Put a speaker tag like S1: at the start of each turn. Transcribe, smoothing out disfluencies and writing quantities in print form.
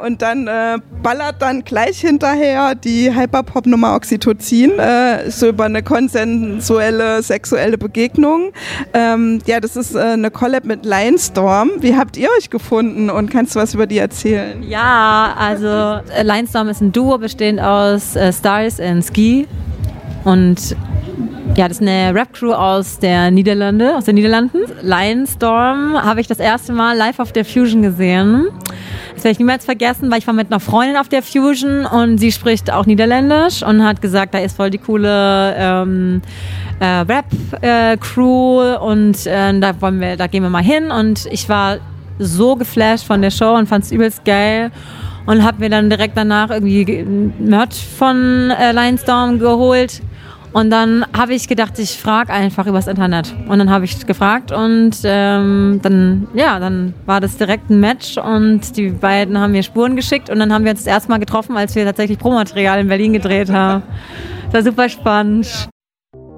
S1: und dann ballert dann gleich hinterher die Hyperpop-Nummer Oxytocin, so über eine konsensuelle sexuelle Begegnung. Das ist eine Collab mit Lionstorm. Wie habt ihr euch gefunden und kannst du was über die erzählen?
S2: Ja, also Lionstorm ist ein Duo bestehend aus Stars and Ski und ja, das ist eine Rap-Crew aus den Niederlanden. Lionstorm habe ich das erste Mal live auf der Fusion gesehen. Das werde ich niemals vergessen, weil ich war mit einer Freundin auf der Fusion und sie spricht auch Niederländisch und hat gesagt, da ist voll die coole Rap-Crew und da gehen wir mal hin. Und ich war so geflasht von der Show und fand es übelst geil. Und habe mir dann direkt danach irgendwie Merch von Lionstorm geholt. Und dann habe ich gedacht, ich frage einfach übers Internet. Und dann habe ich gefragt und dann war das direkt ein Match und die beiden haben mir Spuren geschickt und dann haben wir uns das erste Mal getroffen, als wir tatsächlich Promomaterial in Berlin gedreht haben. Das war super spannend.